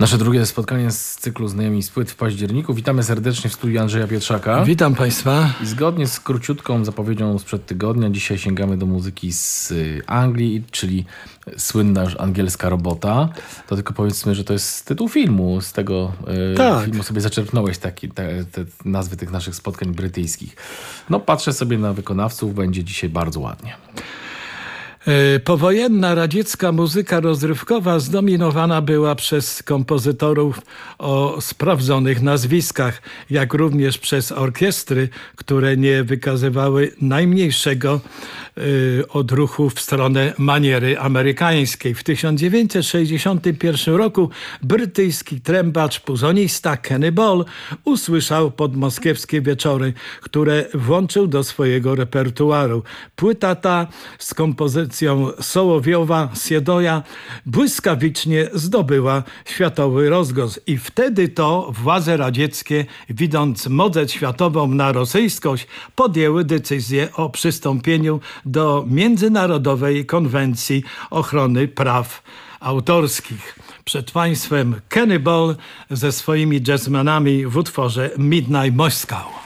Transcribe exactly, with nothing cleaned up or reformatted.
Nasze drugie spotkanie z cyklu Znajomi z płyt w październiku. Witamy serdecznie w studiu Andrzeja Pietrzaka. Witam Państwa. I zgodnie z króciutką zapowiedzią sprzed tygodnia, dzisiaj sięgamy do muzyki z Anglii, czyli słynna już angielska robota. To tylko powiedzmy, że to jest tytuł filmu. Z tego tak. filmu sobie zaczerpnąłeś taki, te, te nazwy tych naszych spotkań brytyjskich. No patrzę sobie na wykonawców, będzie dzisiaj bardzo ładnie. Powojenna radziecka muzyka rozrywkowa zdominowana była przez kompozytorów o sprawdzonych nazwiskach, jak również przez orkiestry, które nie wykazywały najmniejszego y, odruchu w stronę maniery amerykańskiej. W tysiąc dziewięćset sześćdziesiątym pierwszym roku brytyjski trębacz, puzonista Kenny Ball usłyszał podmoskiewskie wieczory, które włączył do swojego repertuaru. Płyta ta z kompozycją Sołowiowa Siedoja błyskawicznie zdobyła światowy rozgłos i wtedy to władze radzieckie, widząc modę światową na rosyjskość, podjęły decyzję o przystąpieniu do Międzynarodowej Konwencji Ochrony Praw Autorskich. Przed Państwem Kenny Ball ze swoimi jazzmenami w utworze Midnight Moscow.